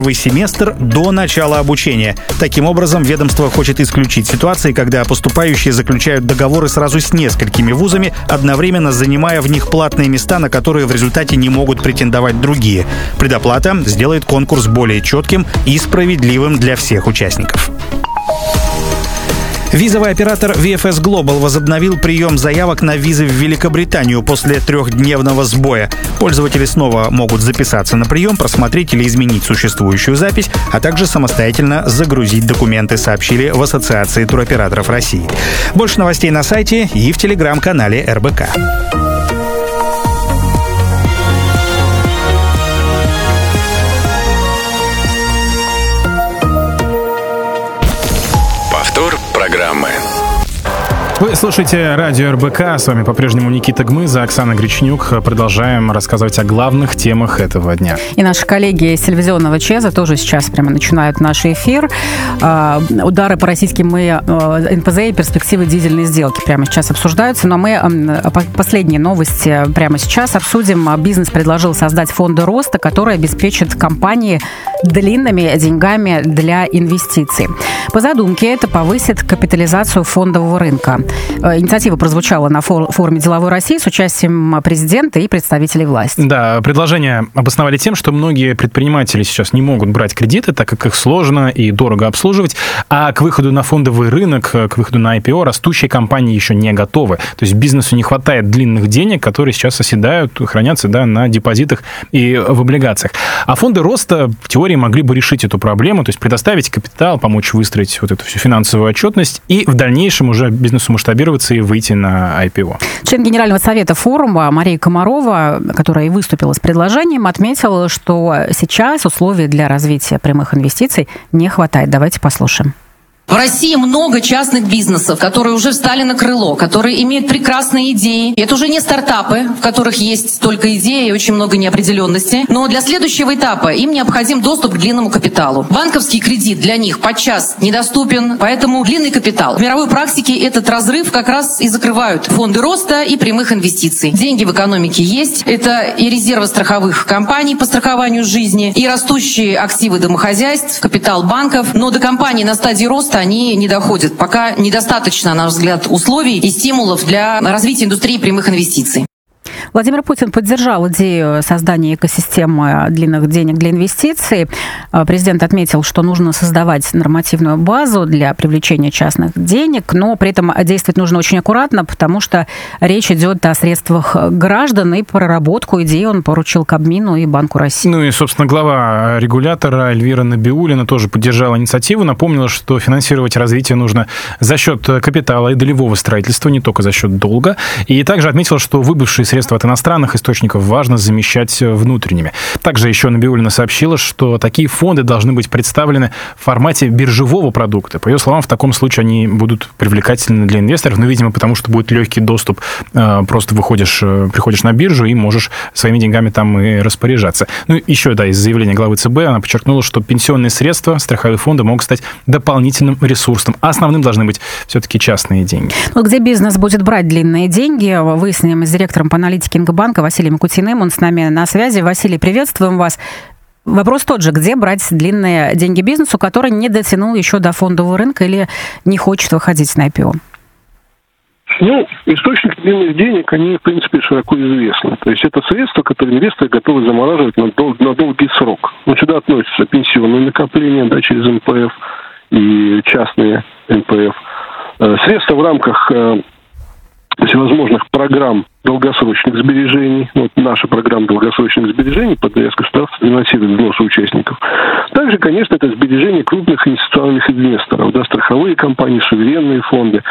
семестр до начала обучения. Таким образом, ведомство хочет исключить ситуации, когда поступающие заключают договоры сразу с несколькими вузами, одновременно занимая в них платные места, на которые в результате не могут претендовать другие. Предоплата сделает конкурс более четким и справедливым для всех участников. Визовый оператор VFS Global возобновил прием заявок на визы в Великобританию после 3-дневного сбоя. Пользователи снова могут записаться на прием, просмотреть или изменить существующую запись, а также самостоятельно загрузить документы, сообщили в Ассоциации туроператоров России. Больше новостей на сайте и в телеграм-канале РБК. Программы. Вы слушаете радио РБК, с вами по-прежнему Никита Гмыза, Оксана Гречнюк. Продолжаем рассказывать о главных темах этого дня. И наши коллеги из телевизионного ЧЕЗа тоже сейчас прямо начинают наш эфир. Удары по российским НПЗ и перспективы дизельной сделки прямо сейчас обсуждаются. Но мы последние новости прямо сейчас обсудим. Бизнес предложил создать фонды роста, которые обеспечат компании длинными деньгами для инвестиций. По задумке это повысит капитализацию фондового рынка. Инициатива прозвучала на форуме «Деловой России» с участием президента и представителей власти. Да, предложение обосновали тем, что многие предприниматели сейчас не могут брать кредиты, так как их сложно и дорого обслуживать, а к выходу на фондовый рынок, к выходу на IPO растущие компании еще не готовы. То есть бизнесу не хватает длинных денег, которые сейчас оседают, хранятся на депозитах и в облигациях. А фонды роста в теории могли бы решить эту проблему, то есть предоставить капитал, помочь выстроить вот эту всю финансовую отчетность и в дальнейшем уже бизнесу масштабироваться и выйти на IPO. Член Генерального совета форума Мария Комарова, которая и выступила с предложением, отметила, что сейчас условий для развития прямых инвестиций не хватает. Давайте послушаем. В России много частных бизнесов, которые уже встали на крыло, которые имеют прекрасные идеи. И это уже не стартапы, в которых есть только идеи и очень много неопределенности. Но для следующего этапа им необходим доступ к длинному капиталу. Банковский кредит для них подчас недоступен, поэтому длинный капитал. В мировой практике этот разрыв как раз и закрывают фонды роста и прямых инвестиций. Деньги в экономике есть. Это и резервы страховых компаний по страхованию жизни, и растущие активы домохозяйств, капитал банков. Но до компаний на стадии роста они не доходят. Пока недостаточно, на наш взгляд, условий и стимулов для развития индустрии прямых инвестиций. Владимир Путин поддержал идею создания экосистемы длинных денег для инвестиций. Президент отметил, что нужно создавать нормативную базу для привлечения частных денег, но при этом действовать нужно очень аккуратно, потому что речь идет о средствах граждан, и проработку идеи он поручил Кабмину и Банку России. Ну и, собственно, глава регулятора Эльвира Набиуллина тоже поддержала инициативу, напомнила, что финансировать развитие нужно за счет капитала и долевого строительства, не только за счет долга, и также отметила, что выбывшие средства от иностранных источников важно замещать внутренними. Также еще Набиуллина сообщила, что такие фонды должны быть представлены в формате биржевого продукта. По ее словам, в таком случае они будут привлекательны для инвесторов, но, видимо, потому что будет легкий доступ. Просто приходишь на биржу и можешь своими деньгами там и распоряжаться. Ну, еще, из заявления главы ЦБ она подчеркнула, что пенсионные средства, страховые фонды могут стать дополнительным ресурсом. А основным должны быть все-таки частные деньги. Вот где бизнес будет брать длинные деньги, выясним с директором по аналитике Инкобанка Василием Кутиным. Он с нами на связи. Василий, приветствуем вас. Вопрос тот же. Где брать длинные деньги бизнесу, который не дотянул еще до фондового рынка или не хочет выходить на IPO? Источники длинных денег, они, в принципе, широко известны. То есть это средства, которые инвесторы готовы замораживать на долгий срок. Сюда относятся пенсионные накопления, через НПФ и частные НПФ. Средства в рамках всевозможных программ долгосрочных сбережений. Наша программа долгосрочных сбережений под государство финансирует взносы участников. Также, конечно, это сбережения крупных инвестиционных инвесторов, страховые компании, суверенные фонды.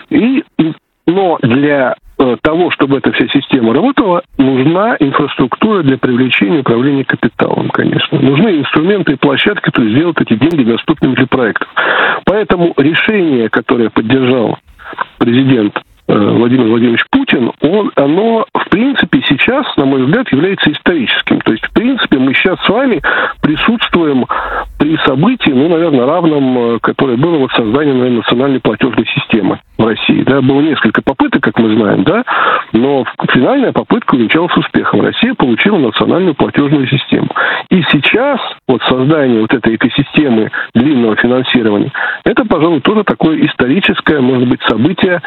Но для того, чтобы эта вся система работала, нужна инфраструктура для привлечения и управления капиталом, конечно. Нужны инструменты и площадки, которые сделают эти деньги доступными для проектов. Поэтому решение, которое поддержал президент Владимир Владимирович Путин, оно, в принципе, сейчас, на мой взгляд, является историческим. То есть, в принципе, мы сейчас с вами присутствуем при событии, наверное, равном, которое было созданием национальной платежной системы в России. Да, было несколько попыток, как мы знаем, да, но финальная попытка увенчалась успехом. Россия получила национальную платежную систему. И сейчас вот создание вот этой экосистемы длинного финансирования, это, пожалуй, тоже такое историческое, может быть, событие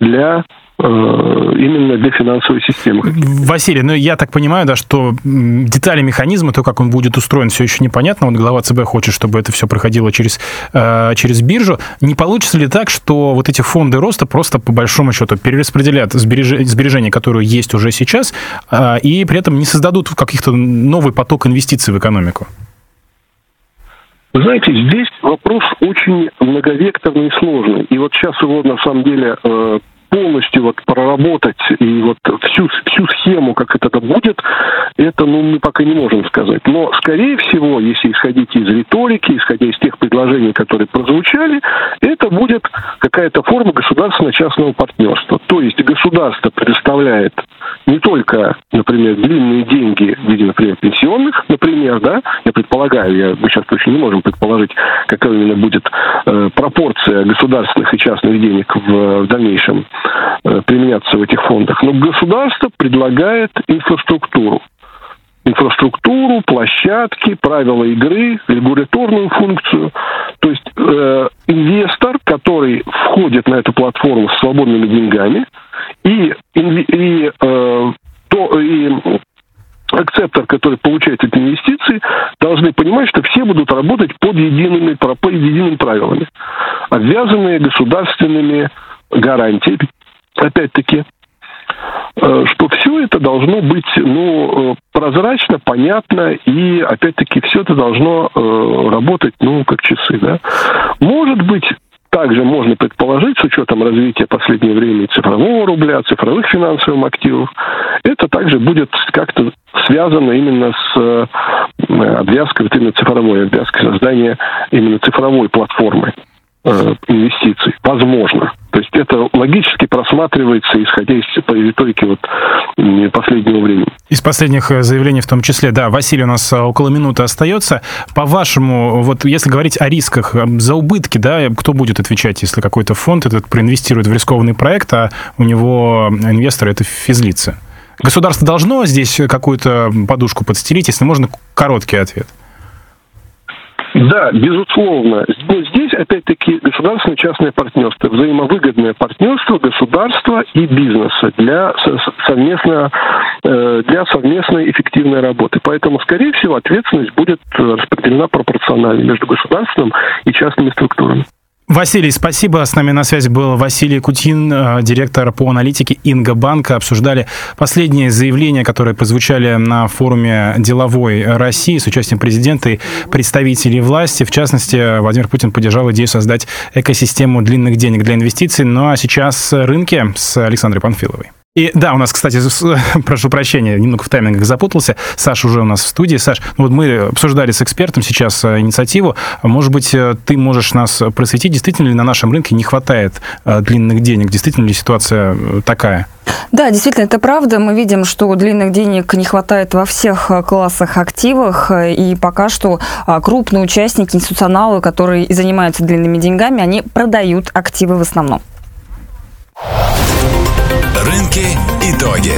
именно для финансовой системы. Василий, я так понимаю, да, что детали механизма, то, как он будет устроен, все еще непонятно. Вот глава ЦБ хочет, чтобы это все проходило через биржу. Не получится ли так, что вот эти фонды роста просто по большому счету перераспределят сбережения, которые есть уже сейчас, и при этом не создадут каких-то новый поток инвестиций в экономику? Вы знаете, здесь вопрос очень многовекторный и сложный. И вот сейчас его, на самом деле, полностью вот проработать и вот всю схему, как это будет, это, мы пока не можем сказать. Но, скорее всего, если исходить из риторики, исходя из тех предложений, которые прозвучали, это будет какая-то форма государственно-частного партнерства. То есть государство предоставляет не только, например, длинные деньги в виде, например, пенсионных, например, да, я предполагаю, мы сейчас точно не можем предположить, какая именно будет пропорция государственных и частных денег в дальнейшем применяться в этих фондах. Но государство предлагает инфраструктуру, площадки, правила игры, регуляторную функцию. То есть инвестор, который входит на эту платформу с свободными деньгами, и акцептор, который получает эти инвестиции, должны понимать, что все будут работать под едиными правилами, обвязанные государственными гарантиями. Опять-таки, что все это должно быть прозрачно, понятно, и, опять-таки, все это должно работать, как часы, да. Может быть, также можно предположить, с учетом развития последнего времени цифрового рубля, цифровых финансовых активов, это также будет как-то связано именно с обвязкой, именно цифровой обвязкой, создания именно цифровой платформы инвестиций. Возможно. То есть это логически просматривается, исходя из риторики последнего времени. Из последних заявлений в том числе. Да, Василий, у нас около минуты остается. По-вашему, если говорить о рисках, за убытки, да, кто будет отвечать, если какой-то фонд этот проинвестирует в рискованный проект, а у него инвесторы — это физлицы? Государство должно здесь какую-то подушку подстелить, если можно, короткий ответ. Да, безусловно. Здесь, опять-таки, государственно-частное партнерство, взаимовыгодное партнерство государства и бизнеса для совместной эффективной работы. Поэтому, скорее всего, ответственность будет распределена пропорционально между государственным и частными структурами. Василий, спасибо. С нами на связи был Василий Кутин, директор по аналитике Инга-банка. Обсуждали последние заявления, которые прозвучали на форуме «Деловой России» с участием президента и представителей власти. В частности, Владимир Путин поддержал идею создать экосистему длинных денег для инвестиций. Ну а сейчас рынки с Александрой Панфиловой. И да, у нас, кстати, прошу прощения, немного в таймингах запутался. Саша уже у нас в студии. Саш, мы обсуждали с экспертом сейчас инициативу. Может быть, ты можешь нас просветить, действительно ли на нашем рынке не хватает длинных денег? Действительно ли ситуация такая? Да, действительно, это правда. Мы видим, что длинных денег не хватает во всех классах активов, и пока что крупные участники, институционалы, которые занимаются длинными деньгами, они продают активы в основном. Рынки. Итоги.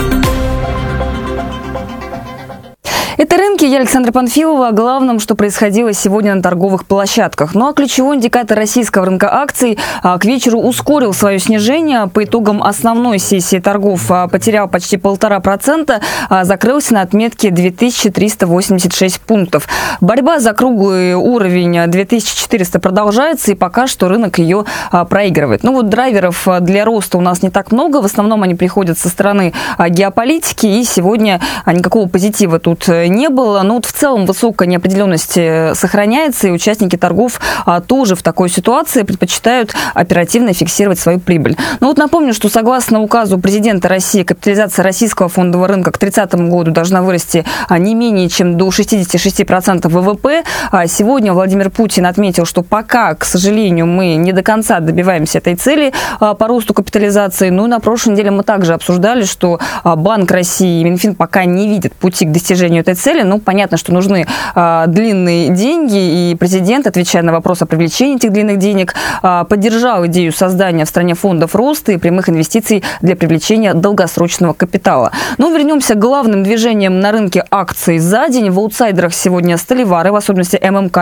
Это «Рынки». Я Александра Панфилова. О главном, что происходило сегодня на торговых площадках. Ну а ключевой индикатор российского рынка акций к вечеру ускорил свое снижение. По итогам основной сессии торгов потерял почти 1,5%, закрылся на отметке 2386 пунктов. Борьба за круглый уровень 2400 продолжается, и пока что рынок ее проигрывает. Драйверов для роста у нас не так много. В основном они приходят со стороны геополитики, и сегодня никакого позитива тут не было. Но в целом высокая неопределенность сохраняется, и участники торгов тоже в такой ситуации предпочитают оперативно фиксировать свою прибыль. Напомню, что согласно указу президента России, капитализация российского фондового рынка к 2030 году должна вырасти не менее чем до 66% ВВП. Сегодня Владимир Путин отметил, что пока, к сожалению, мы не до конца добиваемся этой цели по росту капитализации. На прошлой неделе мы также обсуждали, что Банк России и Минфин пока не видят пути к достижению этой этой цели. Ну, понятно, что нужны длинные деньги, и президент, отвечая на вопрос о привлечении этих длинных денег, поддержал идею создания в стране фондов роста и прямых инвестиций для привлечения долгосрочного капитала. Но вернемся к главным движениям на рынке акций за день. В аутсайдерах сегодня сталевары, в особенности ММК